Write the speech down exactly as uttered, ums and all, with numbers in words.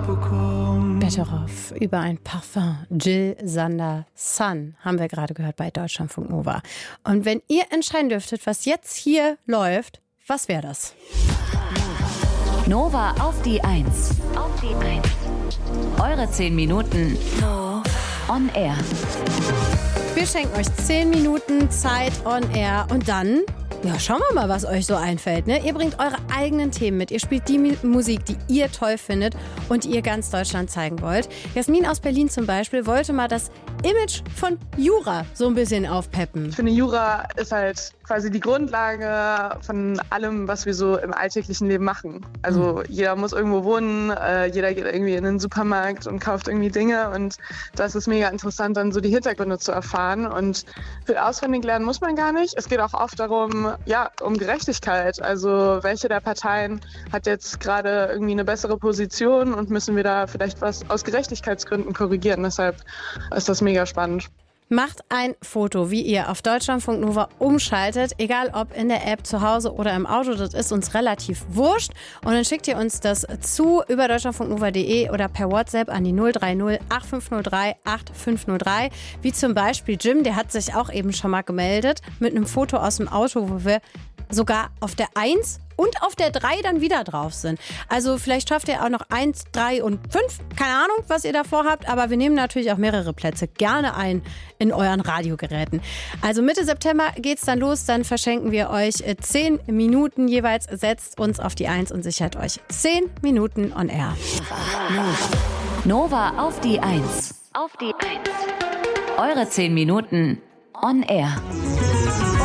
Better Off über ein Parfum. Jill Sander Sun haben wir gerade gehört bei Deutschlandfunk Nova. Und wenn ihr entscheiden dürftet, was jetzt hier läuft, was wäre das? Nova auf die Eins. Auf die Eins. Eure zehn Minuten on air. Wir schenken euch zehn Minuten Zeit on air und dann, ja, schauen wir mal, was euch so einfällt. Ne? Ihr bringt eure eigenen Themen mit. Ihr spielt die Mi- Musik, die ihr toll findet und die ihr ganz Deutschland zeigen wollt. Jasmin aus Berlin zum Beispiel wollte mal das Image von Jura so ein bisschen aufpeppen. Ich finde, Jura ist halt quasi die Grundlage von allem, was wir so im alltäglichen Leben machen. Also jeder muss irgendwo wohnen, äh, jeder geht irgendwie in den Supermarkt und kauft irgendwie Dinge und das ist mega interessant, dann so die Hintergründe zu erfahren und viel auswendig lernen muss man gar nicht. Es geht auch oft darum, ja, um Gerechtigkeit. Also welche der Parteien hat jetzt gerade irgendwie eine bessere Position und müssen wir da vielleicht was aus Gerechtigkeitsgründen korrigieren. Deshalb ist das mega spannend. Macht ein Foto, wie ihr auf Deutschlandfunk Nova umschaltet, egal ob in der App, zu Hause oder im Auto, das ist uns relativ wurscht. Und dann schickt ihr uns das zu über deutschlandfunknova punkt de oder per WhatsApp an die null drei null acht fünf null drei acht fünf null drei. Wie zum Beispiel Jim, der hat sich auch eben schon mal gemeldet mit einem Foto aus dem Auto, wo wir sogar auf der eins und auf der drei dann wieder drauf sind. Also vielleicht schafft ihr auch noch eins, drei und fünf. Keine Ahnung, was ihr davor habt, aber wir nehmen natürlich auch mehrere Plätze gerne ein in euren Radiogeräten. Also Mitte September geht's dann los, dann verschenken wir euch zehn Minuten jeweils. Setzt uns auf die eins und sichert euch zehn Minuten on air. Nova auf die Eins. Auf die Eins. Eure zehn Minuten on air.